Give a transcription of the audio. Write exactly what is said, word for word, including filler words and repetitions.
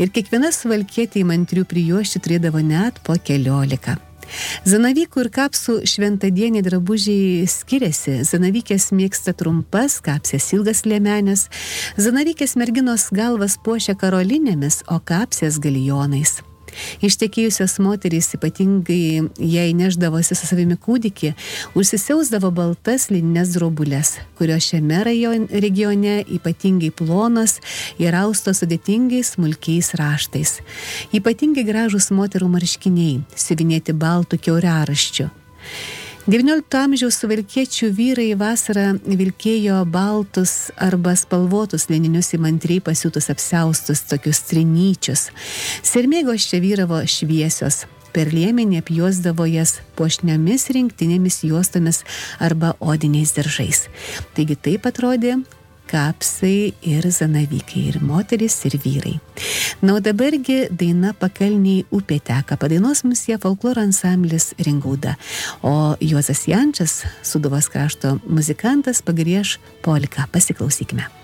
ir kiekviena suvalkietė įmantrių prijuosčių turėdavo net po keliolika. Zanavykų ir kapsų šventadieniai drabužiai skiriasi. Zanavykės mėgsta trumpas, kapsės ilgas liemenės. Zanavykės merginos galvas puošia karolinėmis, o kapsės galijonais. Ištekėjusios moterys, ypatingai jei neždavosi su savimi kūdikį, užsisiausdavo baltas linines drobulės, kurios šiame rajon, regione ypatingai plonos ir austos sudėtingais smulkiais raštais. Ypatingai gražūs moterų marškiniai, siuvinėti baltų kiauriaraščių. devyniolikto amžiaus suvalkiečių vyrai vasarą vilkėjo baltus arba spalvotus lininius įmantriai pasiūtus apsiaustus, tokius trinyčius. Sermėgos čia vyravo šviesios. Per liemenį apjuosdavo jas puošniomis rinktinėmis juostomis arba odiniais diržais. Taigi taip atrodė kapsai ir zanavykai, ir moteris, ir vyrai. Na, o dabargi daina Pakalniai upė teka. Padainuos mums ją folkloro ansamblis Ringauda. O Juozas Jančas, Sūduvos krašto muzikantas, pagrieš polką. Pasiklausykime.